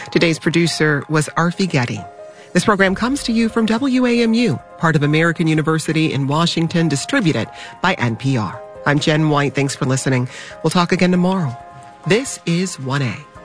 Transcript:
Today's producer was Arfi Getty. This program comes to you from WAMU, part of American University in Washington, distributed by NPR. I'm Jen White. Thanks for listening. We'll talk again tomorrow. This is 1A.